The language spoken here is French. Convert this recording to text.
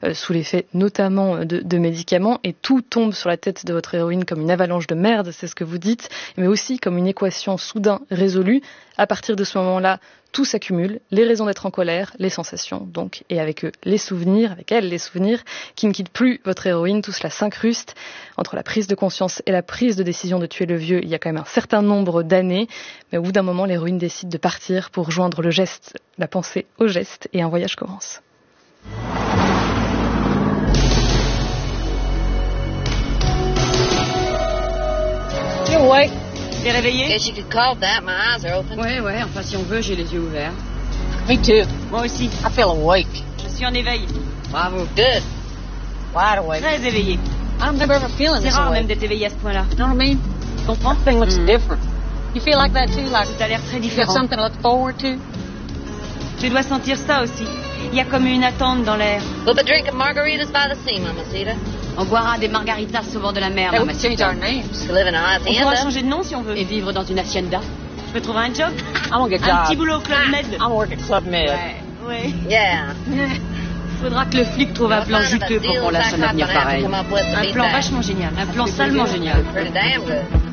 sous l'effet notamment de médicaments, et tout tombe sur la tête de votre héroïne comme une avalanche de merde, c'est ce que vous dites, mais aussi comme une équation soudain résolue. À partir de ce moment-là, tout s'accumule, les raisons d'être en colère, les sensations donc, et avec eux les souvenirs, avec elles les souvenirs, qui ne quittent plus votre héroïne, tout cela s'incruste. Entre la prise de conscience et la prise de décision de tuer le vieux, il y a quand même un certain nombre d'années, mais au bout d'un moment, l'héroïne décide de partir pour joindre le geste, la pensée au geste, et un voyage commence. You awake? T'es réveillé? Guess you could call that. My eyes are open. Ouais, enfin si on veut, j'ai les yeux ouverts. Me too. Moi aussi. I feel awake. Je suis en éveil. Bravo. Good. Wide awake. Très éveillé. I don't remember ever feeling C'est this rare awake. même d'être éveillé à ce point-là. You know what I mean? Tu comprends? Everything looks different. You feel like that too? Like T'as l'air très you got différent. something to look forward to? Je dois sentir ça aussi. Il y a comme une attente dans l'air. We'll be drinking margaritas by the sea, Mamacita. On boira des margaritas au bord de la mer, Hey, we can change our names. To live in a On pourra hacienda. changer de nom si on veut. Et vivre dans une hacienda. Je peux trouver un job? I'm gonna get Un petit job. boulot au Club Med. I'm gonna work at Club Med. Ouais. Yeah. Faudra que le flic trouve un plan juteux pour qu'on laisse un avenir pareil. Un plan vachement génial. Un plan salement génial. Pretty damn good.